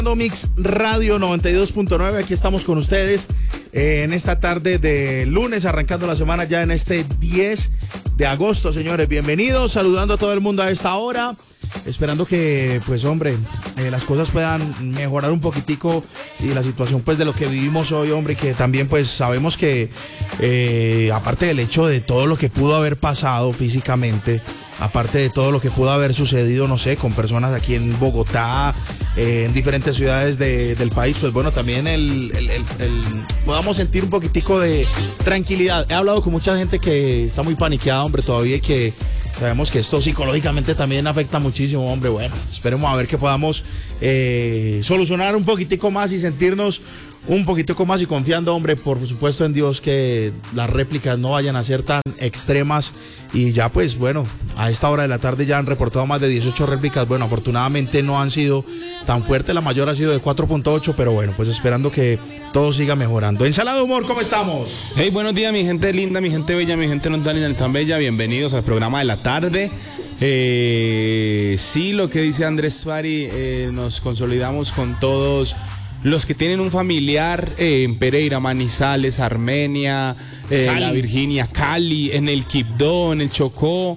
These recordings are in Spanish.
Mix Radio 92.9, aquí estamos con ustedes en esta tarde de lunes, arrancando la semana ya en este 10 de agosto, señores. Bienvenidos, saludando a todo el mundo a esta hora, esperando que, pues hombre, las cosas puedan mejorar un poquitico y la situación pues de lo que vivimos hoy, hombre, que también pues sabemos que aparte del hecho de todo lo que pudo haber pasado físicamente, aparte de todo lo que pudo haber sucedido, no sé, con personas aquí en Bogotá, en diferentes ciudades del país, pues bueno, también podamos sentir un poquitico de tranquilidad. He hablado con mucha gente que está muy paniqueada, hombre, todavía, y que sabemos que esto psicológicamente también afecta muchísimo, hombre. Bueno, esperemos a ver que podamos solucionar un poquitico más y sentirnos un poquitico más y confiando, hombre, por supuesto en Dios, que las réplicas no vayan a ser tan extremas. Y ya pues bueno, a esta hora de la tarde ya han reportado más de 18 réplicas. Bueno, afortunadamente no han sido tan fuertes, la mayor ha sido de 4.8, pero bueno, pues esperando que todo siga mejorando. Ensalada de Humor, ¿cómo estamos? Hey, buenos días, mi gente linda, mi gente bella, mi gente no tan bella. Bienvenidos al programa de la tarde. Sí, lo que dice Andrés Fari, nos consolidamos con todos los que tienen un familiar en Pereira, Manizales, Armenia, la Virginia, Cali, en el Quibdó, en el Chocó.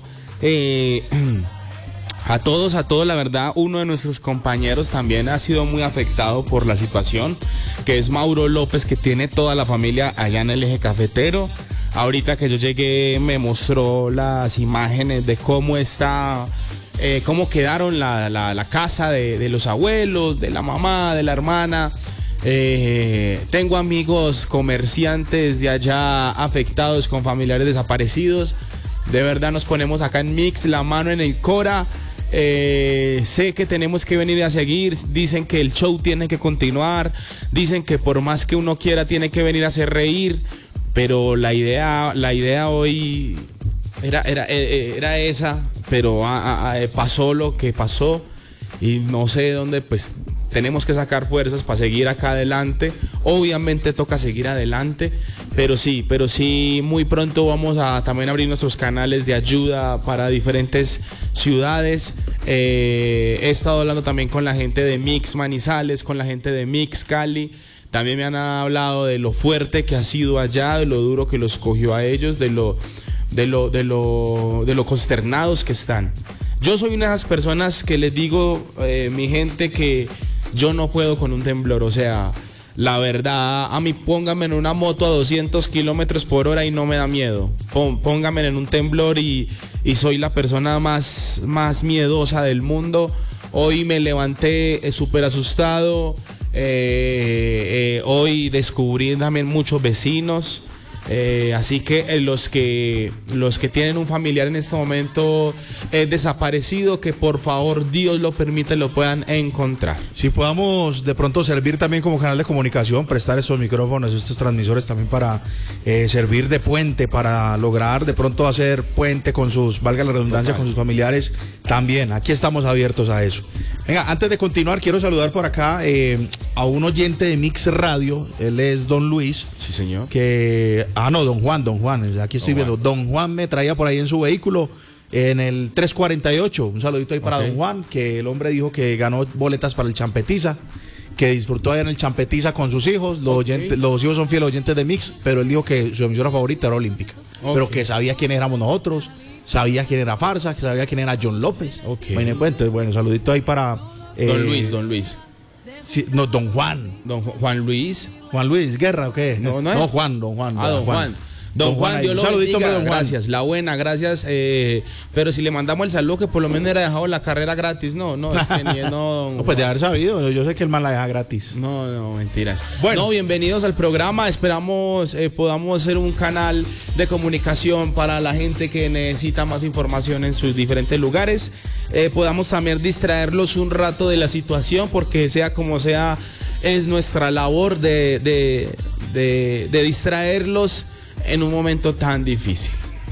A todos, la verdad, uno de nuestros compañeros también ha sido muy afectado por la situación, que es Mauro López, que tiene toda la familia allá en el eje cafetero. Ahorita que yo llegué me mostró las imágenes de cómo está, cómo quedaron la casa de los abuelos, de la mamá, de la hermana. Tengo amigos comerciantes de allá afectados con familiares desaparecidos. De verdad nos ponemos acá en Mix la mano en el Cora. Sé que tenemos que venir a seguir. Dicen que el show tiene que continuar. Dicen que por más que uno quiera tiene que venir a hacer reír. Pero la idea hoy era esa. Pero pasó lo que pasó. Y no sé dónde, pues tenemos que sacar fuerzas para seguir acá adelante. Obviamente toca seguir adelante, pero sí, muy pronto vamos a también abrir nuestros canales de ayuda para diferentes ciudades. He estado hablando también con la gente de Mix Manizales, con la gente de Mix Cali. También me han hablado de lo fuerte que ha sido allá, de lo duro que los cogió a ellos, de lo consternados que están. Yo soy una de esas personas que les digo, mi gente, que yo no puedo con un temblor. O sea, la verdad, a mí póngame en una moto a 200 kilómetros por hora y no me da miedo. Póngame en un temblor y soy la persona más miedosa del mundo. Hoy me levanté súper asustado. Hoy descubrí también muchos vecinos. Así que los que tienen un familiar en este momento desaparecido, que por favor Dios lo permita, lo puedan encontrar. Si podamos de pronto servir también como canal de comunicación, prestar estos micrófonos, estos transmisores también para servir de puente, para lograr de pronto hacer puente con sus, valga la redundancia, con sus familiares, también aquí estamos abiertos a eso. Venga, antes de continuar quiero saludar por acá a un oyente de Mix Radio. Él es Don Luis. Sí, señor. Don Juan, aquí estoy viendo. Don Juan me traía por ahí en su vehículo en el 348. Un saludito ahí para Don Juan, que el hombre dijo que ganó boletas para el Champetiza, que disfrutó allá en el Champetiza con sus hijos. Los hijos son fieles oyentes de Mix, pero él dijo que su emisora favorita era Olímpica. Pero que sabía quién éramos nosotros, sabía quién era Farsa, que sabía quién era John López. Bueno, pues, entonces, bueno, saludito ahí para Don Luis. Sí, no, Don Juan. Juan Luis. ¿Juan Luis Guerra o qué? No, Don Juan. Don Juan, Dios lo bendiga. Don Juan. Gracias, la buena, gracias. Pero si le mandamos el saludo, que por lo menos hubiera dejado la carrera gratis. No, es que no. No, pues de haber sabido, yo sé que el man la deja gratis. No, mentiras. Bueno, no, bienvenidos al programa. Esperamos podamos hacer un canal de comunicación para la gente que necesita más información en sus diferentes lugares. Podamos también distraerlos un rato de la situación, porque sea como sea, es nuestra labor de distraerlos en un momento tan difícil.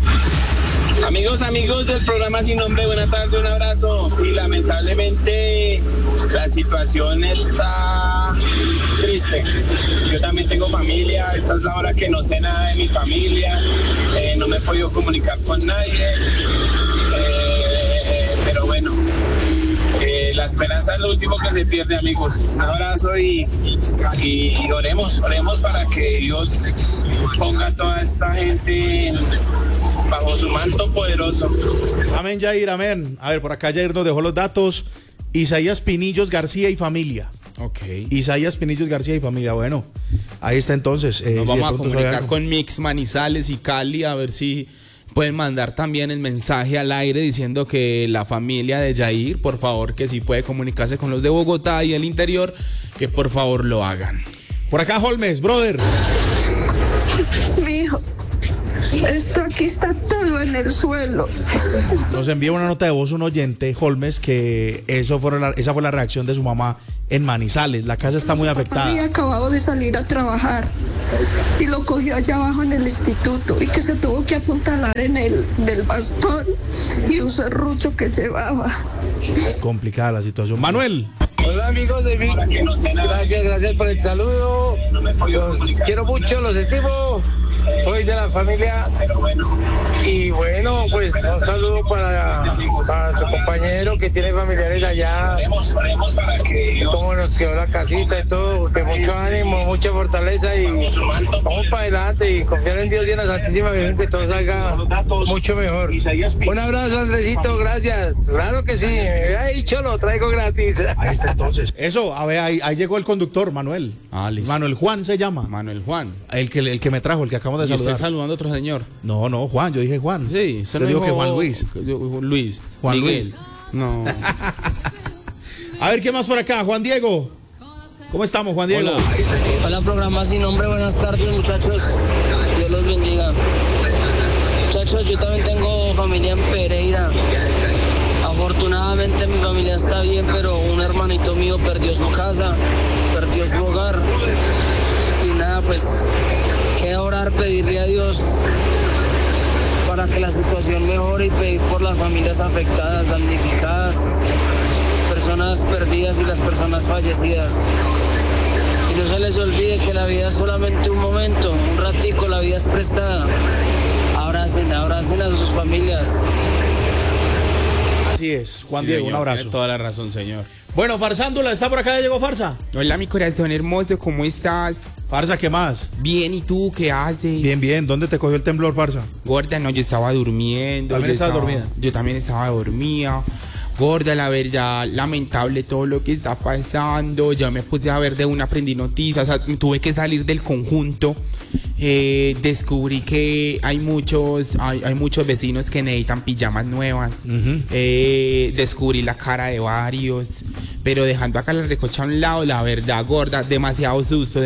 Amigos del programa Sin Nombre, buena tarde, un abrazo. Sí, lamentablemente la situación está triste. Yo también tengo familia, esta es la hora que no sé nada de mi familia, no me he podido comunicar con nadie, pero bueno, la esperanza es lo último que se pierde, amigos. Un abrazo y oremos para que Dios ponga a toda esta gente bajo su manto poderoso. Amén, Jair, amén. A ver, por acá Jair nos dejó los datos. Isaías Pinillos García y familia. Ok. Isaías Pinillos García y familia. Bueno, ahí está entonces. Nos vamos a comunicar con Mix Manizales y Cali a ver si pueden mandar también el mensaje al aire diciendo que la familia de Jair, por favor, que si puede comunicarse con los de Bogotá y el interior, que por favor lo hagan. Por acá Holmes, brother. Mijo, aquí está todo en el suelo. Nos envía una nota de voz un oyente, Holmes, que esa fue la reacción de su mamá en Manizales. La casa está muy afectada. Había acabado de salir a trabajar y lo cogió allá abajo en el instituto y que se tuvo que apuntalar en el bastón y un serrucho que llevaba. Complicada la situación. Manuel. Hola amigos de Vic, gracias por el saludo, los quiero mucho, los estimo, soy de la familia y bueno, pues un saludo para su compañero que tiene familiares allá, cómo nos quedó la casita y todo, que mucho ánimo, mucha fortaleza y vamos para adelante y confiar en Dios y en la Santísima Virgen que todo salga mucho mejor. Un abrazo Andresito, gracias, claro que sí, me había dicho lo traigo gratis. Ahí está entonces. Eso, a ver, ahí llegó el conductor, Manuel. Listo. Manuel Juan se llama. Manuel Juan. El que me trajo, el que acabamos de saludar. ¿Usted saludando a otro señor? No, Juan, yo dije Juan. Sí, usted dijo que Juan Luis. Luis. Juan Miguel. Luis. No. A ver, ¿qué más por acá? Juan Diego. ¿Cómo estamos, Juan Diego? Hola, programa sin nombre. Buenas tardes, muchachos. Dios los bendiga. Muchachos, yo también tengo familia en Pereira. Afortunadamente mi familia está bien, pero un hermanito mío perdió su casa, perdió su hogar. Y nada, pues queda orar, pedirle a Dios para que la situación mejore y pedir por las familias afectadas, damnificadas, personas perdidas y las personas fallecidas. Y no se les olvide que la vida es solamente un momento, un ratico, la vida es prestada. Abracen a sus familias. Así es, Juan Diego, señor, un abrazo. tiene toda la razón, señor. Bueno, Farsándula, ¿está por acá? ¿Ya llegó Farsa? Hola, mi corazón hermoso, ¿cómo estás? Farsa, ¿qué más? Bien, ¿y tú qué haces? Bien. ¿Dónde te cogió el temblor, Farsa? Gorda, no, yo estaba durmiendo. ¿También estabas dormida? Yo también estaba dormida. Gorda, la verdad, lamentable todo lo que está pasando. Ya me puse a ver de una, aprendí noticias, o sea, tuve que salir del conjunto. Descubrí que hay muchos vecinos que necesitan pijamas nuevas. Descubrí la cara de varios, pero dejando acá la recocha a un lado, la verdad, gorda, demasiado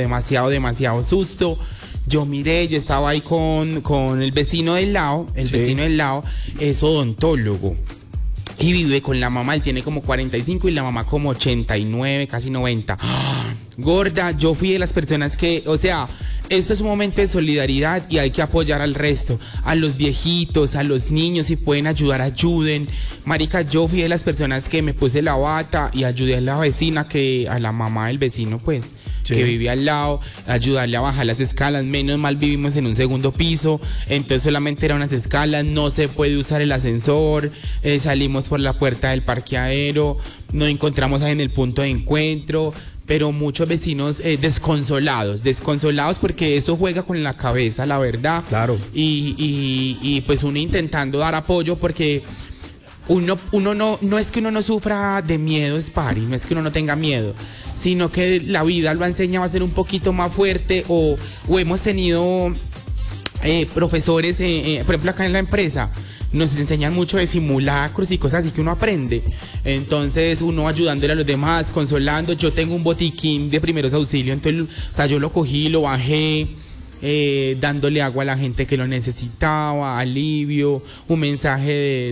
susto. Yo miré, yo estaba ahí con el vecino del lado, vecino del lado es odontólogo. Y vive con la mamá, él tiene como 45 y la mamá como 89, casi 90. ¡Ah! Gorda, yo fui de las personas que, o sea, esto es un momento de solidaridad y hay que apoyar al resto, a los viejitos, a los niños, si pueden ayudar, ayuden. Marica, yo fui de las personas que me puse la bata y ayudé a la vecina, a la mamá del vecino, pues. Sí. Que vivía al lado, ayudarle a bajar las escalas. Menos mal vivimos en un segundo piso, entonces solamente eran unas escalas, no se puede usar el ascensor. Salimos por la puerta del parqueadero, nos encontramos ahí en el punto de encuentro, pero muchos vecinos desconsolados porque eso juega con la cabeza, la verdad. Claro. Y pues uno intentando dar apoyo porque uno no es que uno no sufra de miedo, Spari, no es que uno no tenga miedo, sino que la vida lo ha enseñado a ser un poquito más fuerte o hemos tenido profesores, por ejemplo acá en la empresa, nos enseñan mucho de simulacros y cosas así que uno aprende. Entonces uno ayudándole a los demás, consolando. Yo tengo un botiquín de primeros auxilios, entonces, o sea, yo lo cogí, lo bajé, dándole agua a la gente que lo necesitaba, alivio, un mensaje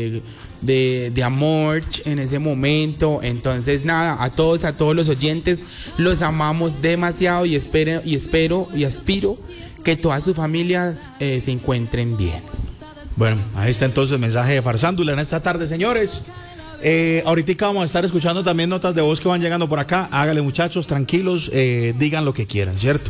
de amor en ese momento. Entonces nada, a todos los oyentes los amamos demasiado y espero y aspiro que todas sus familias se encuentren bien. Bueno, ahí está entonces el mensaje de Farsándula en esta tarde, señores. Ahorita vamos a estar escuchando también notas de voz que van llegando por acá. Hágale, muchachos, tranquilos, digan lo que quieran, ¿cierto?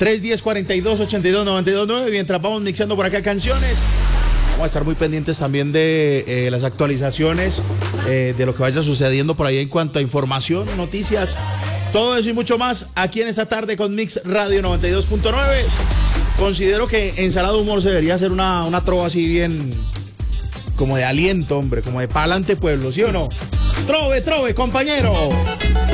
310-42-82-92-9. Mientras vamos mixando por acá canciones, vamos a estar muy pendientes también de las actualizaciones de lo que vaya sucediendo por ahí en cuanto a información, noticias, todo eso y mucho más aquí en esta tarde con Mix Radio 92.9. Considero que Ensalada de Humor se debería hacer una trova así bien como de aliento, hombre, como de pa'lante pueblo, ¿sí o no? Trove, compañero.